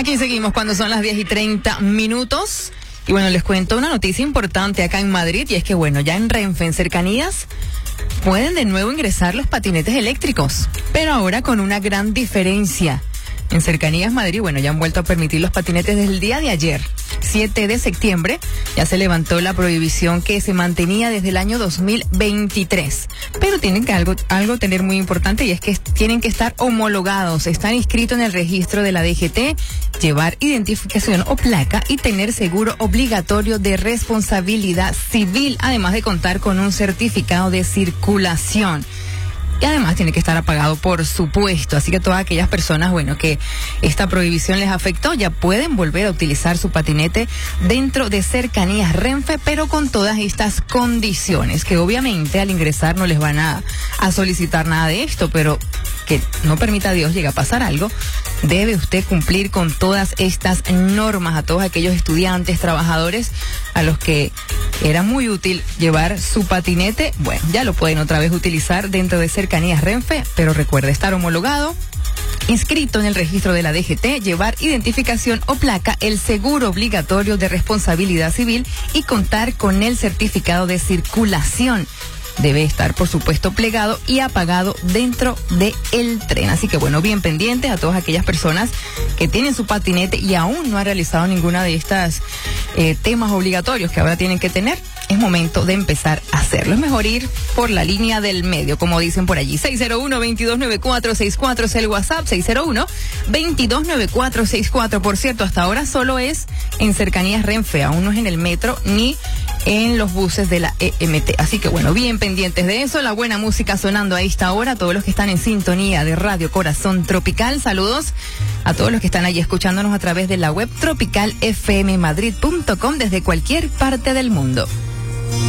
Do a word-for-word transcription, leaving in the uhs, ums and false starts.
Aquí seguimos cuando son las diez y treinta minutos. Y bueno, les cuento una noticia importante acá en Madrid, y es que bueno, ya en Renfe, en cercanías, pueden de nuevo ingresar los patinetes eléctricos, pero ahora con una gran diferencia. En Cercanías Madrid, bueno, ya han vuelto a permitir los patinetes desde el día de ayer, siete de septiembre, ya se levantó la prohibición que se mantenía desde el año dos mil veintitrés. Pero tienen que algo, algo tener muy importante, y es que tienen que estar homologados, estar inscritos en el registro de la D G T, llevar identificación o placa y tener seguro obligatorio de responsabilidad civil, además de contar con un certificado de circulación. Y además tiene que estar apagado, por supuesto. Así que todas aquellas personas, bueno, que esta prohibición les afectó, ya pueden volver a utilizar su patinete dentro de Cercanías Renfe, pero con todas estas condiciones, que obviamente al ingresar no les van a, a solicitar nada de esto, pero que no permita Dios llegue a pasar algo, debe usted cumplir con todas estas normas. A todos aquellos estudiantes, trabajadores, a los que era muy útil llevar su patinete, bueno, ya lo pueden otra vez utilizar dentro de Cercanías Renfe, pero recuerde estar homologado, inscrito en el registro de la D G T, llevar identificación o placa, el seguro obligatorio de responsabilidad civil y contar con el certificado de circulación. Debe estar, por supuesto, plegado y apagado dentro del tren. Así que, bueno, bien pendientes a todas aquellas personas que tienen su patinete y aún no han realizado ninguna de estas eh, temas obligatorios que ahora tienen que tener. Es momento de empezar a hacerlo. Es mejor ir por la línea del medio, como dicen por allí. seis cero uno, veintidós noventa y cuatro sesenta y cuatro es el WhatsApp, seis cero uno, veintidós noventa y cuatro sesenta y cuatro. Por cierto, hasta ahora solo es en Cercanías Renfe, aún no es en el metro ni en los buses de la E M T. Así que bueno, bien pendientes de eso. La buena música sonando a esta hora. Todos los que están en sintonía de Radio Corazón Tropical, saludos a todos los que están allí escuchándonos a través de la web tropical f m madrid punto com desde cualquier parte del mundo.